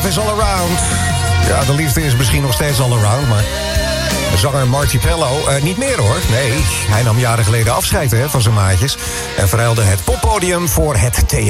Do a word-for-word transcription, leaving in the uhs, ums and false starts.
Is all around. Ja, de liefde is misschien nog steeds all around, maar zanger Marty Pello uh, niet meer hoor. Nee, hij nam jaren geleden afscheid hè, van zijn maatjes en verruilde het poppodium voor het theater.